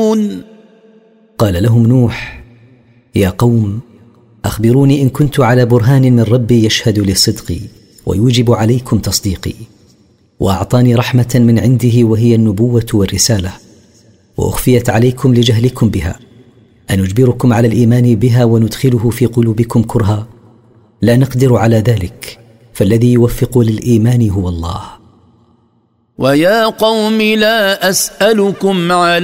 قال لهم نوح: يا قوم، أخبروني إن كنت على برهان من ربي يشهد لصدقي ويوجب عليكم تصديقي، وأعطاني رحمة من عنده وهي النبوة والرسالة، وأخفيت عليكم لجهلكم بها، أنجبركم على الإيمان بها وندخله في قلوبكم كرها؟ لا نقدر على ذلك، فالذي يوفق للإيمان هو الله. ويا قوم لا أسألكم عليه